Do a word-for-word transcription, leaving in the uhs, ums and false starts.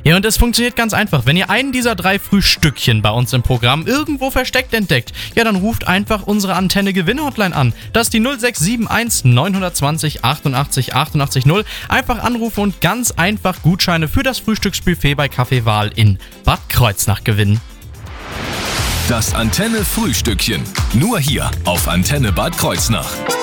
Ja, und es funktioniert ganz einfach. Wenn ihr einen dieser drei Frühstückchen bei uns im Programm irgendwo versteckt entdeckt, ja, dann ruft einfach unsere Antenne-Gewinn-Hotline an. Das ist die null sechs sieben eins neun zwei null achtundachtzig achtundachtzig null. Einfach anrufen und ganz einfach Gutscheine für das Frühstücksbuffet bei Café Wahl in Bad Kreuznach gewinnen. Das Antenne-Frühstückchen. Nur hier auf Antenne Bad Kreuznach.